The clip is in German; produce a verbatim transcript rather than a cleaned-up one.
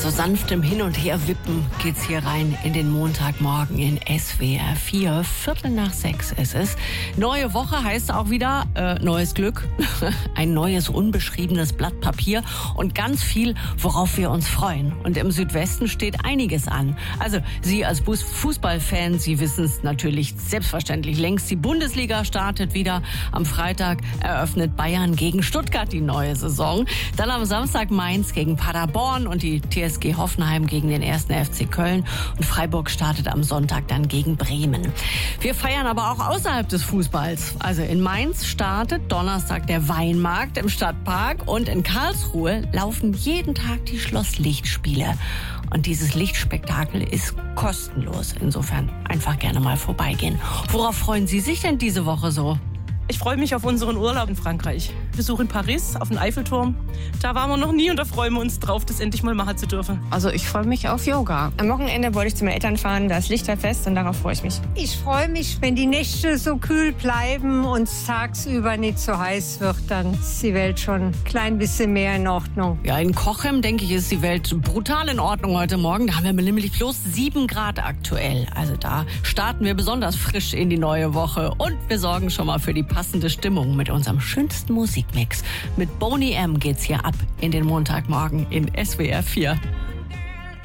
so sanftem Hin- und Herwippen geht's hier rein in den Montagmorgen in S W R vier. Viertel nach sechs ist es. Neue Woche heißt auch wieder äh, neues Glück, ein neues unbeschriebenes Blatt Papier und ganz viel, worauf wir uns freuen. Und im Südwesten steht einiges an. Also Sie als Fußballfan, Sie wissen es natürlich selbstverständlich längst. Die Bundesliga startet wieder. Am Freitag eröffnet Bayern gegen Stuttgart die neue Saison. Dann am Samstag Mainz gegen Paderborn und die T S G Hoffenheim gegen den ersten F C Köln. Und Freiburg startet am Sonntag dann gegen Bremen. Wir feiern aber auch außerhalb des Fußballs. Also in Mainz startet Donnerstag der Weinmarkt im Stadtpark und in Karlsruhe laufen jeden Tag die Schlosslichtspiele. Und dieses Lichtspektakel ist kostenlos. Insofern einfach gerne mal vorbeigehen. Worauf freuen Sie sich denn diese Woche so? Ich freue mich auf unseren Urlaub in Frankreich. Besuch in Paris auf den Eiffelturm. Da waren wir noch nie und da freuen wir uns drauf, das endlich mal machen zu dürfen. Also ich freue mich auf Yoga. Am Wochenende wollte ich zu meinen Eltern fahren, da ist Lichterfest und darauf freue ich mich. Ich freue mich, wenn die Nächte so kühl bleiben und es tagsüber nicht so heiß wird, dann ist die Welt schon ein klein bisschen mehr in Ordnung. Ja, in Cochem, denke ich, ist die Welt brutal in Ordnung heute Morgen. Da haben wir nämlich bloß sieben Grad aktuell. Also da starten wir besonders frisch in die neue Woche. Und wir sorgen schon mal für die passende Stimmung mit unserem schönsten Musikmix. Mit Boney M. geht's hier ab in den Montagmorgen in S W R vier.